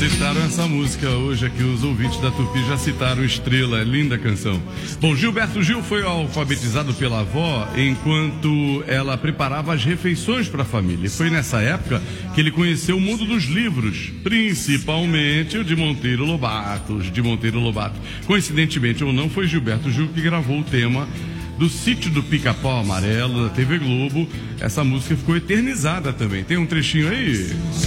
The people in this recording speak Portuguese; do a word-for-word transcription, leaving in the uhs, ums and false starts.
Citaram essa música hoje aqui, os ouvintes da Tupi já citaram Estrela, é linda canção. Bom, Gilberto Gil foi alfabetizado pela avó enquanto ela preparava as refeições para a família. E foi nessa época que ele conheceu o mundo dos livros, principalmente o de Monteiro Lobato, os de Monteiro Lobato. Coincidentemente ou não, foi Gilberto Gil que gravou o tema do Sítio do Pica-Pau Amarelo, da T V Globo. Essa música ficou eternizada também. Tem um trechinho aí?